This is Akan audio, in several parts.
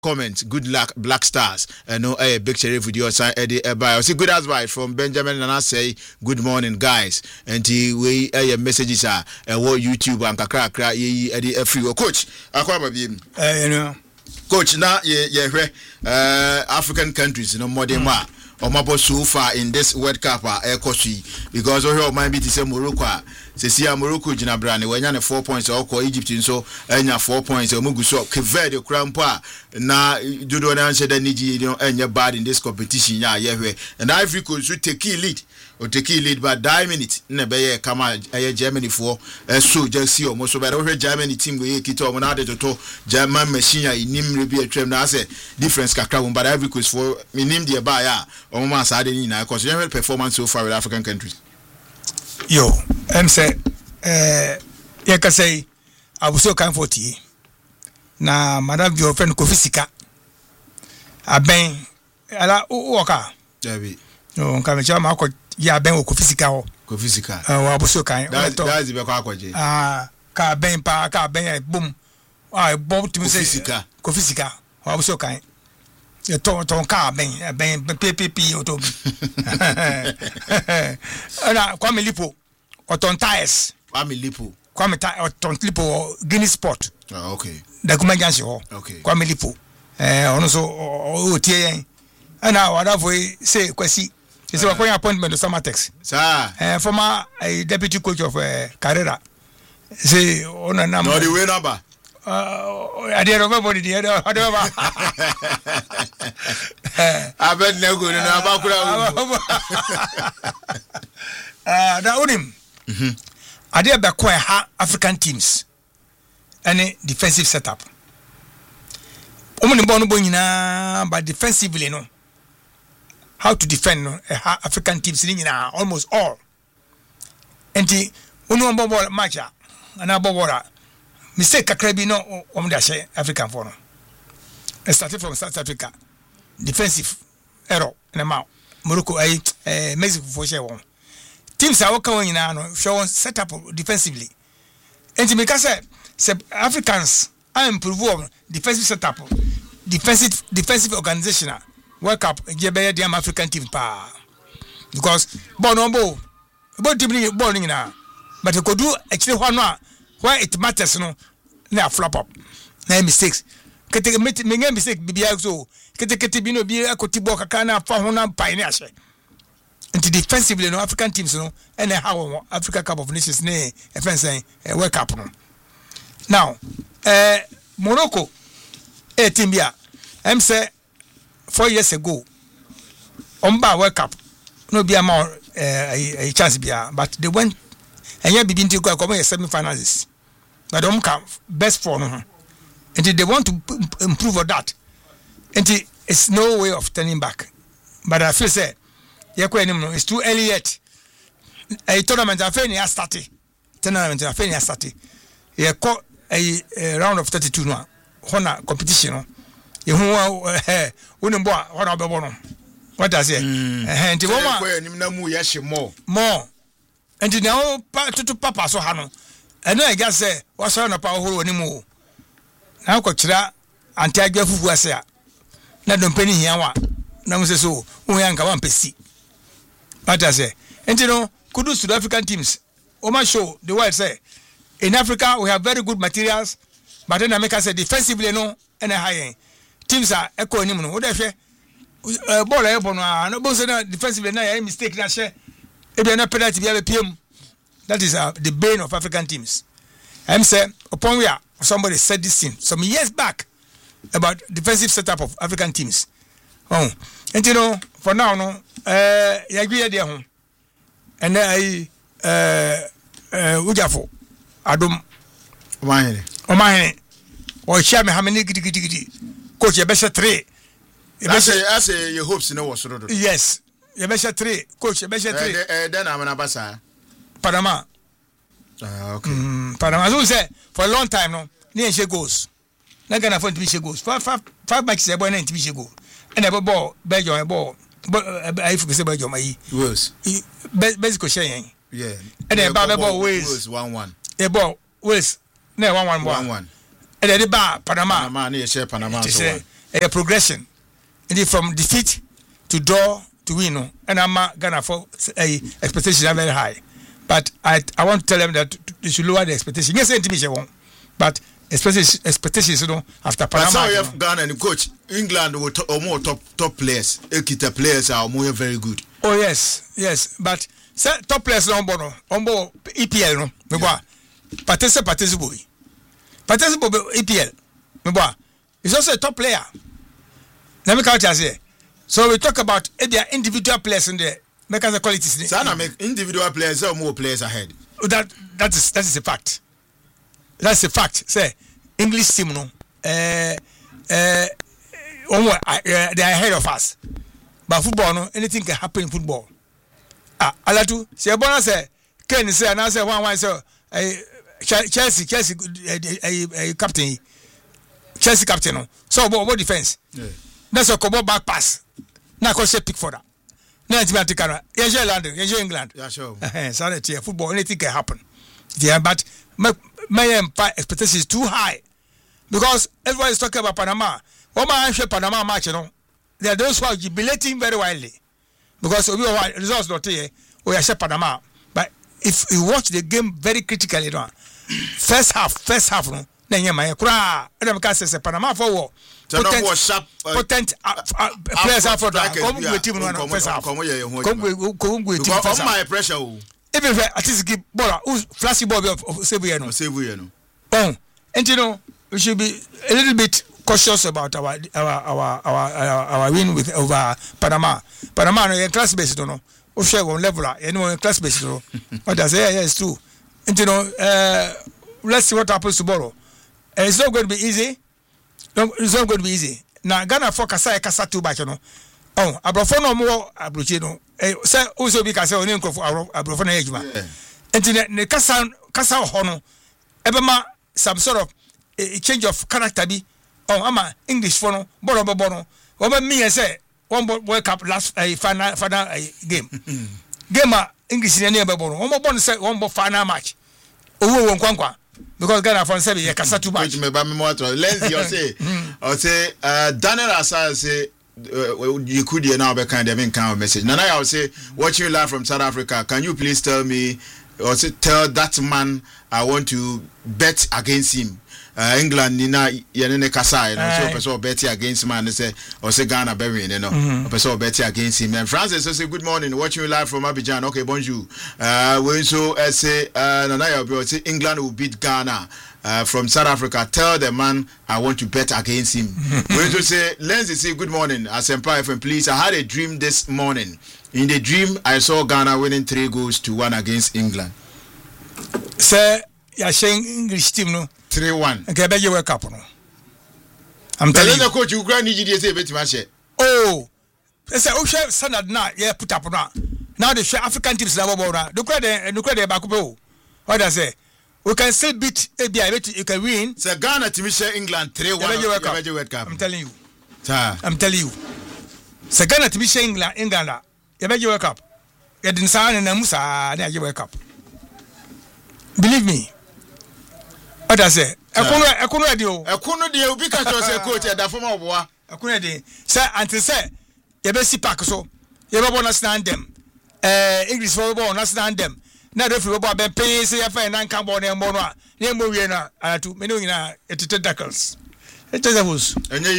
comment. Good luck, Black Stars. No, a big sheriff with your sign, Eddie. I see good advice from Benjamin, and I say good morning, guys. And we messages are what YouTube and kakra Eddie free coach. Coach, now African countries, more than one. Omabo so far in this World Cup because we might be to say Morocco. Sesia Morocco jina brane wanya 4 points or Egypt so enya 4 points omugu so Keverde krampa na dodo na answer that niji enya bad in this competition and Ivory Coast should take lead but die minute na be kama Germany for so just see almost so but Germany team go kito na de to German machine inim rebi atwam na say difference kakra but Ivory Coast for minim de ba ya omama sa de ni na because performance so far with African countries. Yo, say, you can say, I was so kind for tea. Now, Madame, your friend Kofisika. I bang, ala Oka. Javi. No, come to my court. Ya bang Kofisika. Kofisika. I was so kind. That's the Bakaji. Car bang, car bang, boom. I bought to say Kofisika. I was so kind. You ton car bang, PPP or Toby. Kwame Lipo or Ton Tires. Kwame Lipo. Kwame or Ton Lipo or Guinea Sport. Oh, okay. The Kumagansi. Okay. Kwame Lipo. Also, OTA. And now, what we say, Kwesi. It's a appointment to Samatex. Sir. Former deputy coach of Carrera. Say, on a number. No, the way number. I did everybody the other. I bet no good that would him. I did acquire African teams any defensive setup. Only born but defensively, no. How to defend African teams in almost all. And the one match and about mistake kakrebi no omdashe African for no. Started from South Africa. Defensive error na ma Morocco Mexico for share one. Teams are working no show set up defensively. And me say Africans are improve defensive setup. Defensive organization work up jebe dem African team pa. Because bonombo team ball na but you could do actually one why it matters no na flop up na mistakes kete me mistake bibia so kete bi no bi akotibo kaka na fa ho na pai ne ahye nti defensively no African teams no and how Africa Cup of Nations ne efensen World Cup no now Morocco team bia say 4 years ago omba World Cup no be amount a chance bia but they went and yeah bibinti go come semi-finalists. But don't come best for no. And they want to improve on that. And it's no way of turning back. But I feel say, it's too early yet. A tournament has started. Tournament has started. You call a round of 32 now. Honor competition. You wouldn't boy. What does it? And more. And now to Papa so hano. And I just say, what's on a power anymore? Now, Cochra, and Tiger Fuguasa. Not don't penny here. Now, so, we ain't one PC. What I say, and you know, kudos to the African teams. Oma show the world say, in Africa, we have very good materials, but then America say defensively, no, and a high teams are echo anymore. What if ball airborne, no, both defensively, no mistake that share. If you're not penalty, be a PM. That is the bane of African teams. I'm saying, upon where somebody said this thing some years back about defensive setup of African teams. Oh, and you know, for now, no, you agree at their home. And Ujafo, Adum, Omani, or Shami Hamini, coach, you better 3. I say, your hopes in no was. Yes, you better 3, coach, you better 3. Then I'm an ambassador. Panama. Okay. Panama. As we say, for a long time, no, near she goes. Not gonna afford to be she goes. Five matches a boy and to be she go. And a ball, Belgium, a ball. But I forget about Belgium. Wales. Basically, sharing. Yeah. And then ball Wales 1-1. A ball Wales. No 1-1. And then the bar Panama. Panama near share Panama. a progression. And from defeat to draw to win, and I'm gonna for expectations are very high. But I want to tell them that they should lower the expectation. Yes, intimidation, but expectations, after Panama. That's how you have Ghana and coach. England will more top players. Ekita players are more very good. Oh yes, but top players on board EPL no. Me boy, participate EPL. Me boy, he's also a top player. Let me count here. So we talk about their individual players in there. Make us the qualities. Sana make individual players or more players ahead. That is a fact. That's a fact. Say English team no. They are ahead of us. But football no, anything can happen in football. Alatu, say bona say Ken say and I say one say Chelsea captain. Chelsea captain no. So what defense? Yeah. That's a couple back pass. Now go say pick for that. Now it's going to take out. Yes, England. Yeah, sure. So football, anything can happen. Yeah, but my expectation is too high because everybody is talking about Panama. One man show Panama match, there are those who are jubilating very widely because we are results not here. We are Panama, but if you watch the game very critically, first half, no. Then you might cry. And I'm say Panama for war. Potent players are for that. Come with team one first half. Come with team first half. My pressure. Even at least give ball. Who's flashy ball of Sebueno? Oh, and we should be a little bit cautious about our win with over Panama. Panama no class based, don't know. We share one level. Class based, no. What does yeah, it's true. And let's see what happens tomorrow. It's not going to be easy. It's not going to be easy. Now Ghana for kasa too much, Oh, abrofo no more abrochi no. Say also be kasa oni nkofo abrofo na ejuma. Enti ne kasa ho no. Ebema some sort of a change of character bi. Oh, ama English for no. Bono. Oba me say one World Cup last final game. Game English ne be bono. One say one final match. Owo won kwankwa. Because Ghana for say you kasa too much. Let's say Daniel Asa say you could now be kind of message. Nana I will say watching you live from South Africa. Can you please tell me or say tell that man I want to bet against him. England nina yenene kasa so person bet against man say or say Ghana be person bet against him. And Francis say good morning watching you live from Abidjan. Okay, bonjour. We so say Nana I will say England will beat Ghana. From South Africa, tell the man I want to bet against him. We to say, Lenzi say good morning, Asempa FM, please. I had a dream this morning. In the dream, I saw Ghana winning 3-1 against England. Sir, you're saying English team no 3-1. Okay, bet you World Cup no. I'm telling you, coach, you grant say bet match. Oh, say oh share standard na yeah put up na. Now the African teams na ball na. Do credit back up. What does say? We can still beat ABI. You can win. So Ghana to share England 3-1. World Cup. I'm telling you. I'm telling you. So Ghana to share England. You bet you World Cup. You didn't sign in the Musa. You World Cup. Believe me. What I say? I couldn't do. Because you say coach at the former war. I couldn't do. Sir, until say you bet see pack so. You ever want to stand them? English football not stand them. Na referee bo be pay say fa na nkan bo na mo no a na mo wie na atu me no nyina etete tackles it was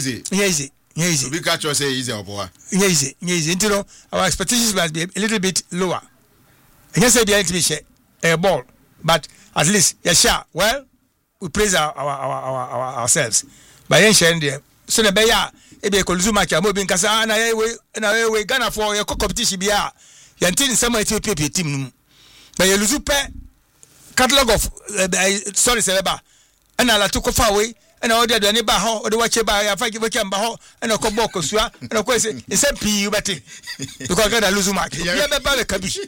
easy we catch you say easy oboa easy you know our expectations must be a little bit lower and you say be to be share a ball but at least well we praise ourselves by yen share there so na be ya e be koluzu match am obi nkasa na we Ghana for your competition bia yantin sama Ethiopia team but you lose catalog of sorry Seleba and I took far away and I ordered any baho or the watch by a fight with Baho and a coboko sua and of course it's a P you bet it because I got a lose mark. Yeah, about the cabbage.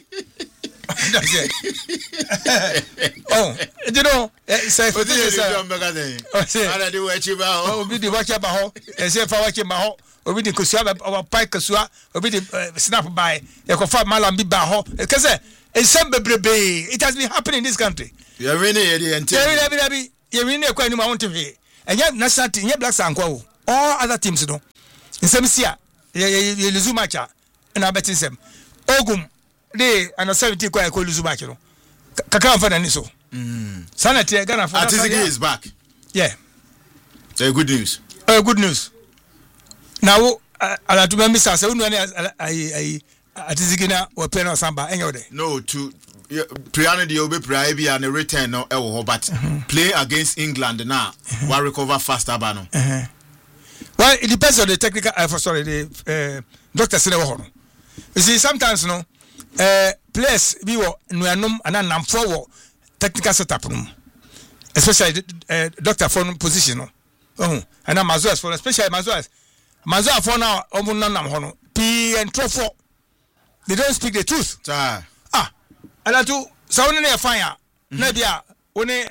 Oh, you know, say for this I do what you about be the watch about as if I watch him baho or with the Kusua or Pike Kusua or with the snap by a cofa malambi baho because it has been happening in this country. You're winning you're winning a quite want to hear. And yet, national team, yet black sanko. all other teams no nsem sia ye lose match na betting sem ogum de ana 70 kwa ko lose match no kaka mfa na ni so sanate Ghana for Atizigi is back. Yeah, Good news. Good news. Now ala to me say unu ai Atizigi na we play no samba enyo de. No, to Priano the obe pray be and return no e wo but play against England now. Wa recover faster ba no. Well, it depends on the technical the doctor say wo no. You see sometimes no players bi wo nuanom ana namfo wo technical setup no. Especially doctor for position no. And Mazuas for especially Mazuas for now omo nam ho no. P and trofo. They don't speak the truth. Ala tu sa woni na fire na bia woni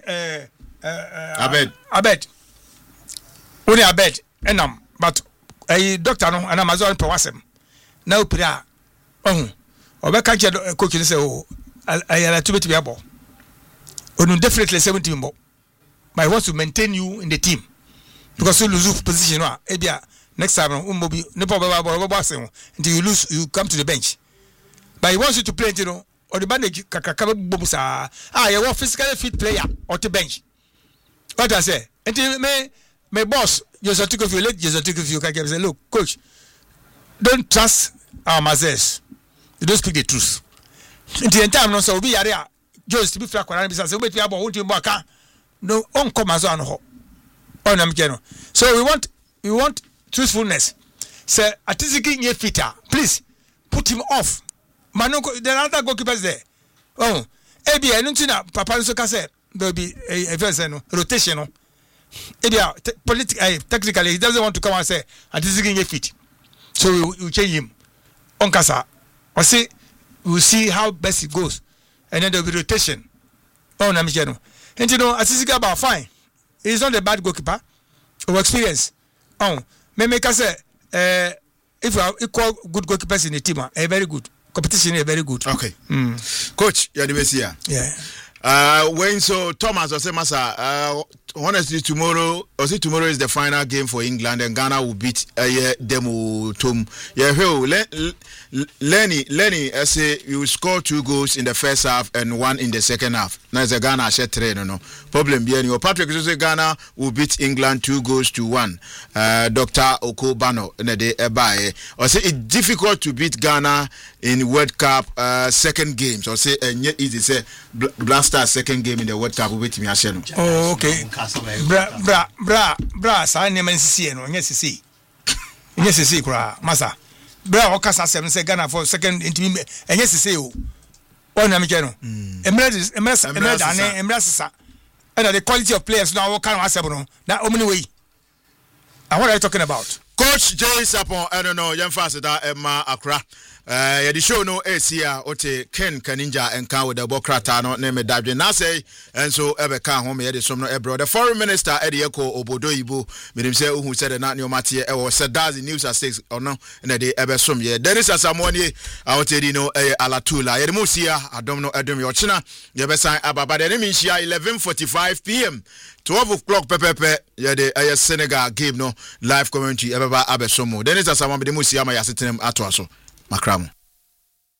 abed woni abed enam but doctor no ana Mazuas pe wasem na opira obeka che coach ni say ala tu beti abo onu definitely 17 mo but he wants to maintain you in the team because you lose position no e bia next time no mbobi ne po ba asem until you lose you come to the bench but he wants you to play you know or the bandage kakaka bobusa you want physically fit player or the bench what I say until my boss just took of you let just took of you can say look coach don't trust our mazes you don't speak the truth until time no so be area just to be fair kwara be say we be about won't aka no on come as on ho on am keno so we want truthfulness say Atizigi nye fitter please put him off Manoko, there are other goalkeepers there. Ebi enuntina papa nso ka say there be a verse no rotation no. Ebi technically he doesn't want to come and say Atizigi nye fit. So we change him. Onkasa. Or say we'll see how best it goes. And then there will be rotation. Na mi no. And you know Atizigi about fine. He's not a bad goalkeeper. Of experience. Me make say if you are equal good goalkeepers in the team, very good. Competition is very good. Okay. Coach, you're the best here. Yeah. When so Thomas was saying, Masa, honestly, tomorrow is the final game for England and Ghana will beat Demo Tom. Yeah, Lenny, I say you score 2 goals in the first half and 1 in the second half. Now it's a Ghana share train, no problem. Bien, Patrick say Ghana will beat England 2-1. Dr. Okobano, in the day by. I say it's difficult to beat Ghana in World Cup second games. I say easy say Blaster second game in the World Cup with me. Oh, okay. Bra, sa neman sisi no, nye sisi kura, masa. Bra okasa sem say Ghana for second intimi enye sisi o. Ona mi keno. Emra sisa. And the quality of players now can asem no. Na omni way. And what are you talking about? Coach Jay Sapon, I don't know, young fast that Emma Accra. The show no ACA Ote Ken Kaninja and Kan with the Bokrata no name Dabje Nase and so ever can home here the some no ebro. The foreign minister Eddie Eko Obodo Ibu with himself who said that no matter or said that the news at 6 or no and the ever some year. There is a Samonie out no Alatula. Yemusia, I don't know Adam Yochina, Yabesan Ababa, the name is 11:45 p.m. 12 o'clock pepepe the Senegal game no live commentary ever abesomo. Then is a Samonie Musia my sitting at also. Macram.